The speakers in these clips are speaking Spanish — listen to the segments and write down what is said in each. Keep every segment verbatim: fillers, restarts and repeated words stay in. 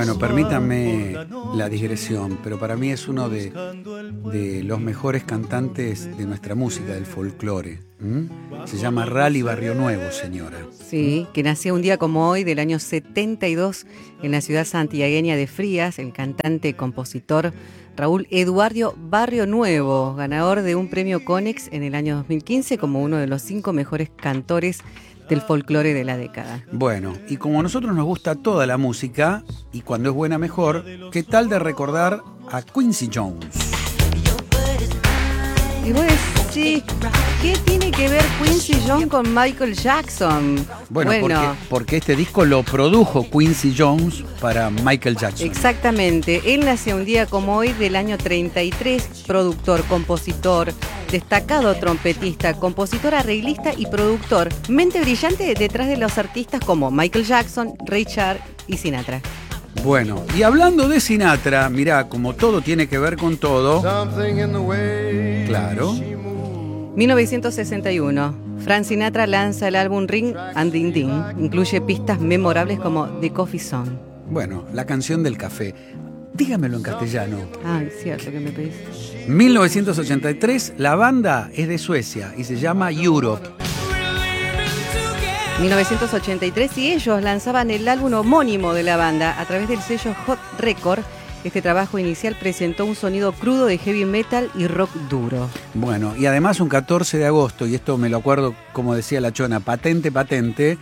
Bueno, permítanme la digresión, pero para mí es uno de, de los mejores cantantes de nuestra música, del folclore. ¿Mm? Se llama Rally Barrio Nuevo, señora. Sí, que nació un día como hoy del año setenta y dos en la ciudad santiagueña de Frías, el cantante y compositor Raúl Eduardo Barrio Nuevo, ganador de un premio Conex en el año dos mil quince como uno de los cinco mejores cantores del folclore de la década. Bueno, y como a nosotros nos gusta toda la música, y cuando es buena mejor, ¿qué tal de recordar a Quincy Jones? Y vos decís, ¿qué tiene que ver Quincy Jones con Michael Jackson? Bueno, bueno. Porque, porque este disco lo produjo Quincy Jones para Michael Jackson. Exactamente, él nació un día como hoy del año treinta y tres, productor, compositor, destacado trompetista, compositor, arreglista y productor, mente brillante detrás de los artistas como Michael Jackson, Ray Charles y Sinatra. Bueno, y hablando de Sinatra, mirá, como todo tiene que ver con todo. Claro. mil novecientos sesenta y uno, Frank Sinatra lanza el álbum Ring and Ding Ding. Incluye pistas memorables como The Coffee Song. Bueno, la canción del café. Dígamelo en castellano. Ah, es cierto que me pedís. mil novecientos ochenta y tres, la banda es de Suecia y se llama Europe. mil novecientos ochenta y tres, y ellos lanzaban el álbum homónimo de la banda a través del sello Hot Record. Este trabajo inicial presentó un sonido crudo de heavy metal y rock duro. Bueno, y además un catorce de agosto, y esto me lo acuerdo como decía la Chona, patente, patente,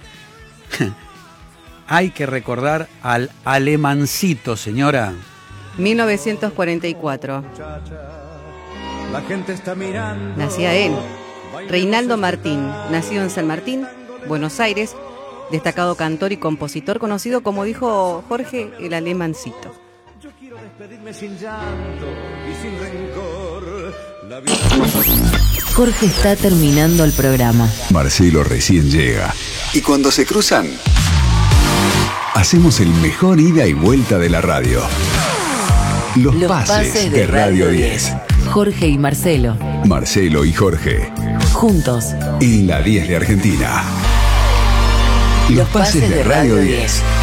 hay que recordar al Alemancito, señora. mil novecientos cuarenta y cuatro. La gente está mirando. Nacía él, Reinaldo Martín, nacido en San Martín, Buenos Aires, destacado cantor y compositor, conocido como dijo Jorge, el Alemancito. Yo quiero despedirme sin llanto y sin rencor. La vida... Jorge está terminando el programa. Marcelo recién llega. Y cuando se cruzan, hacemos el mejor ida y vuelta de la radio. Los, Los pases, pases de, de Radio diez. Jorge y Marcelo. Marcelo y Jorge. Juntos. En la diez de Argentina. Los, Los pases, pases de, de Radio diez.